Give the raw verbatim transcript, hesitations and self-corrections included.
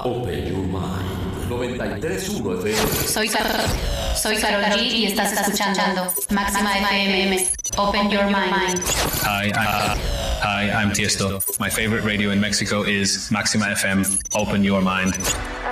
a Open Your Mind noventa y tres punto uno F M. Soy, Car soy Karol G y estás escuchando Máxima F M. Open Your Mind. Hi, uh, hi, I'm Tiesto. My favorite radio in Mexico is Máxima F M. Open Your Mind.